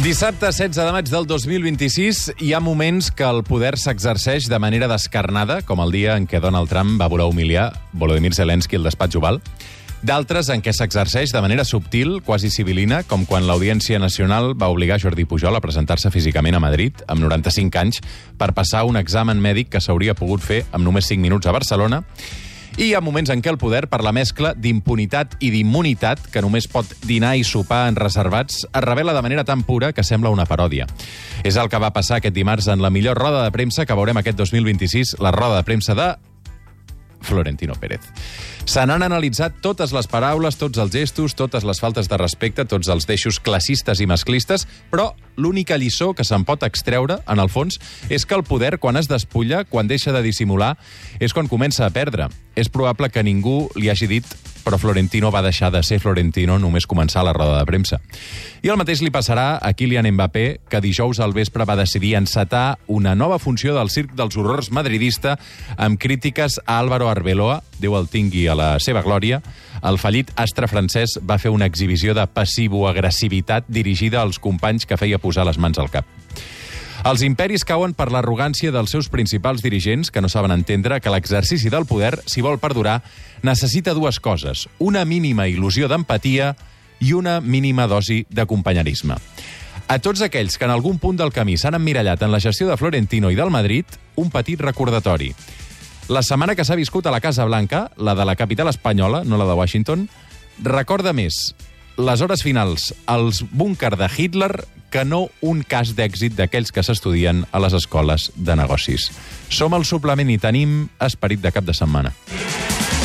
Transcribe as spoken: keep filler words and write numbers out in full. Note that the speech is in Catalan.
Dissabte, setze de maig del dos mil vint-i-sis, hi ha moments que el poder s'exerceix de manera descarnada, com el dia en què Donald Trump va voler humiliar Volodymyr Zelensky al despatx Oval. D'altres en què s'exerceix de manera subtil, quasi civilina, com quan l'Audiència Nacional va obligar Jordi Pujol a presentar-se físicament a Madrid, amb noranta-cinc anys, per passar un examen mèdic que s'hauria pogut fer amb només cinc minuts a Barcelona. I hi ha moments en què el poder, per la mescla d'impunitat i d'immunitat, que només pot dinar i sopar en reservats, es revela de manera tan pura que sembla una paròdia. És el que va passar aquest dimarts en la millor roda de premsa que veurem aquest dos mil vint-i-sis, la roda de premsa de Florentino Pérez. Se n'han analitzat totes les paraules, tots els gestos, totes les faltes de respecte, tots els deixos classistes i masclistes, però l'única lliçó que se'n pot extreure, en el fons, és que el poder, quan es despulla, quan deixa de dissimular, és quan comença a perdre. És probable que ningú li hagi dit però Florentino va deixar de ser Florentino només començar la roda de premsa. I el mateix li passarà a Kylian Mbappé, que dijous al vespre va decidir encetar una nova funció del Circ dels Horrors madridista amb crítiques a Álvaro Arbeloa, Déu el tingui a la seva glòria. El fallit astre francès va fer una exhibició de passivo-agressivitat dirigida als companys que feia posar les mans al cap. Els imperis cauen per l'arrogància dels seus principals dirigents, que no saben entendre que l'exercici del poder, si vol perdurar, necessita dues coses: una mínima il·lusió d'empatia i una mínima dosi de companyerisme. A tots aquells que en algun punt del camí s'han emmirallat en la gestió de Florentino i del Madrid, un petit recordatori. La setmana que s'ha viscut a la Casa Blanca, la de la capital espanyola, no la de Washington, recorda més les hores finals als búnquer de Hitler que no un cas d'èxit d'aquells que s'estudien a les escoles de negocis. Som al suplement i tenim esperit de cap de setmana.